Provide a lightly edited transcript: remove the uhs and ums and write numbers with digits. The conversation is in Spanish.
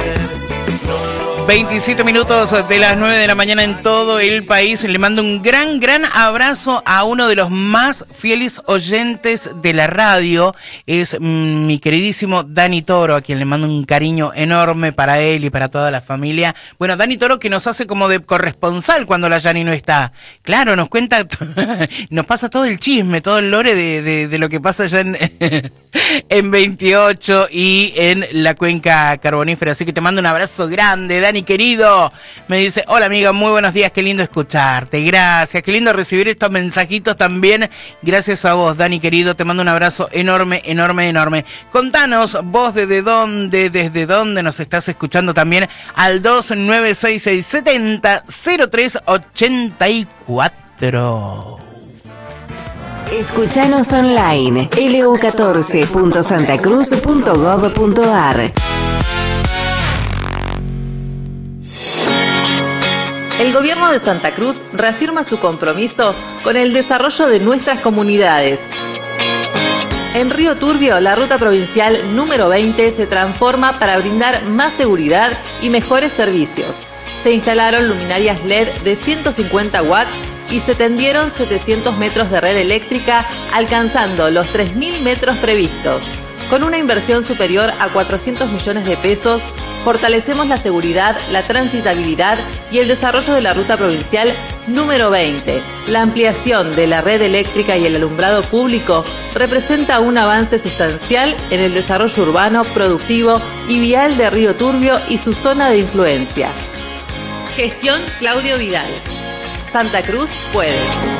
27 minutos de las 9 de la mañana en todo el país. Le mando un gran abrazo a uno de los más fieles oyentes de la radio. Es mi queridísimo Dani Toro, a quien le mando un cariño enorme para él y para toda la familia. Bueno, Dani Toro, que nos hace como de corresponsal cuando la Yani no está. Claro, nos cuenta, nos pasa todo el chisme, todo el lore de lo que pasa allá en 28 y en la cuenca carbonífera. Así que te mando un abrazo grande, Dani querido. Me dice, hola amiga, muy buenos días, qué lindo escucharte. Gracias, qué lindo recibir estos mensajitos también. Gracias a vos, Dani querido, te mando un abrazo enorme. Contanos vos desde dónde nos estás escuchando también al 2966703884. Escuchanos online, lu14.santacruz.gov.ar. El gobierno de Santa Cruz reafirma su compromiso con el desarrollo de nuestras comunidades. En Río Turbio, la ruta provincial número 20 se transforma para brindar más seguridad y mejores servicios. Se instalaron luminarias LED de 150 watts y se tendieron 700 metros de red eléctrica, alcanzando los 3.000 metros previstos. Con una inversión superior a 400 millones de pesos, fortalecemos la seguridad, la transitabilidad y el desarrollo de la ruta provincial número 20. La ampliación de la red eléctrica y el alumbrado público representa un avance sustancial en el desarrollo urbano, productivo y vial de Río Turbio y su zona de influencia. Gestión Claudio Vidal. Santa Cruz puede.